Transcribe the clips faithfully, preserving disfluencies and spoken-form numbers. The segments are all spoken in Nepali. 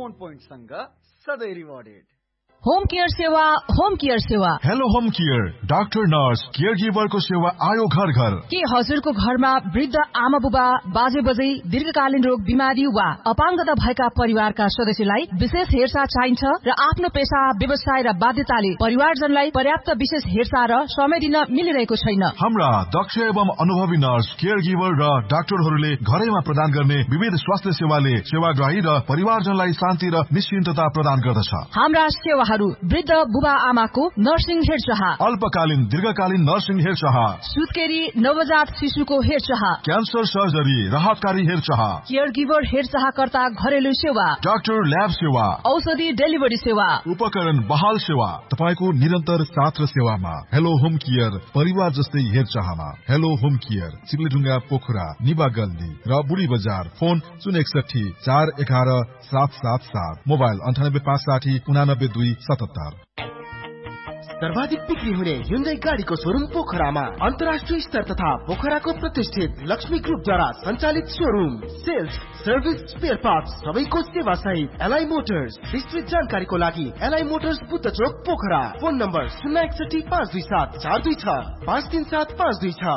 सेवन पोइन्ट सँग सधैँ रिवार्डेड। होम केयर सेवा, होम केयर सेवा। Hello home care, doctor nurse care गिभरको सेवा आयो घर घर। के हजुरको घरमा वृद्ध आमा बुबा बाजे बजै दीर्घकालीन रोग बिमारी वा अपाङ्गता भएका परिवारका सदस्यलाई विशेष हेरचाह चाहिन्छ र आफ्नो पेशा व्यवसाय र बाध्यताले परिवारजनलाई पर्याप्त विशेष हेरचाह र समय दिन मिलिरहेको छैन। हाम्रा दक्ष एवं अनुभवी नर्स केयर गिभर र डाक्टरहरूले घरैमा प्रदान गर्ने विविध स्वास्थ्य सेवाले सेवाग्राही र परिवारजनलाई शान्ति र निश्चिन्तता प्रदान गर्दछ। हाम्रा सेवा वृद्ध बुबा आमाको नर्सिङ हेरचाह, अल्पकालीन दीर्घकालीन नर्सिङ हेरचाह, सुत्केरी नवजात शिशुको हेरचाह, क्यान्सर सर्जरी राहतकारी हेरचाह, केयर गिभर हेरचाहकर्ता घरेलु सेवा, डाक्टर ल्याब सेवा, औषधि डेलिभरी सेवा, उपकरण बहाल सेवा, तपाईको निरन्तर साथ र सेवामा। हेलो होम केयर परिवार जस्तै हेरचाहमा। हेलो होम केयर चिप्लेढुङ्गा पोखरा निबा गल्ली र बुढी बजार। फोन शून्य एकसठी चार एघार सात सात सात, मोबाइल अन्ठानब्बे पाँच साठी उनानब्बे दुई सतहत्तर। सर्वाधिक बिक्री हुने Hyundai गाडीको शोरूम पोखरामा अन्तर्राष्ट्रिय स्तर तथा पोखराको प्रतिष्ठित लक्ष्मी ग्रुपद्वारा सञ्चालित showroom. Sales, service, spare parts सबैको सेवा सहित एलआई मोटर्स। विस्तृत जानकारीको लागि एलआई मोटर्स बुद्ध चोक पोखरा। फोन नम्बर शून्य एकसठी पाँच दुई सात चार दुई छ पाँच तीन सात पाँच दुई छ।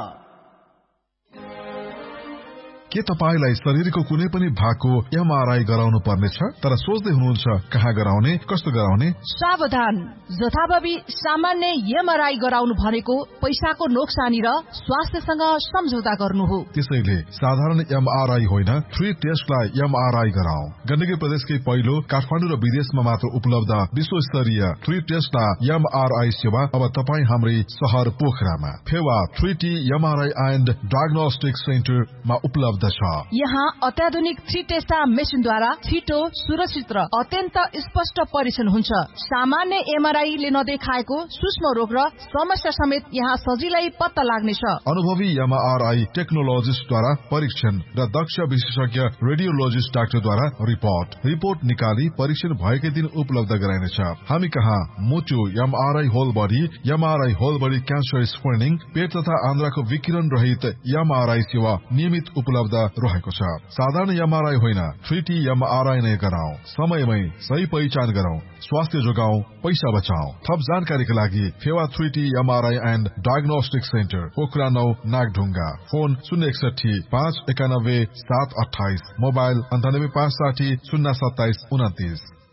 के तपाईलाई शरीरको कुनै पनि भागको एमआरआई गराउनु पर्नेछ तर सोच्दै हुनुहुन्छ कहाँ गराउने कस्तो गराउने? सावधान, जथाभावी सामान्य एमआरआई गराउनु भनेको पैसाको नोक्सानी र स्वास्थ्यसँग सम्झौता गर्नु हो। त्यसैले साधारण एमआरआई होइन थ्री टेस्टलाई एमआरआई गराऊ। गण्डकी प्रदेशकै पहिलो काठमाडौँ र विदेशमा मात्र उपलब्ध विश्वस्तरीय थ्री टेस्टला एमआरआई सेवा अब तपाईँ हाम्रै शहर पोखरामा Phewa three T MRI and diagnostic सेन्टरमा उपलब्ध। यहाँ अत्याधुनिक थ्री टेस्टा मेसिनद्वारा छिटो, सुरक्षित र अत्यन्त स्पष्ट परीक्षण हुन्छ। सामान्य एमआरआईले नदेखाएको सूक्ष्म रोग र समस्या समेत यहाँ सजिलै पत्ता लाग्नेछ। अनुभवी एमआरआई टेक्नोलोजिस्टद्वारा परीक्षण र दक्ष विशेषज्ञ रेडियोलोजिस्ट डाक्टरद्वारा रिपोर्ट रिपोर्ट निकाली परीक्षण भएकै दिन उपलब्ध गराइनेछ। हामी कहाँ मोटो MRI whole body, MRI whole body cancer screening, पेट तथा आन्द्राको विकिरण रहित एमआरआई सेवा नियमित उपलब्ध रहेको छ। साधारण एमआरआई होइन थ्री टी एमआरआई नै गराऊ। समयमै सही पहिचान गराऊ, स्वास्थ्य जोगाऊ, पैसा बचाऊ। थप जानकारीका लागि Phewa three T MRI and diagnostic centre Pokhara नौ नागढुङ्गा। फोन शून्य एकसठी पाँच एकानब्बे सात अठाइस, मोबाइल अन्ठानब्बे पाँच साठी शून्य सत्ताइस उन्तिस।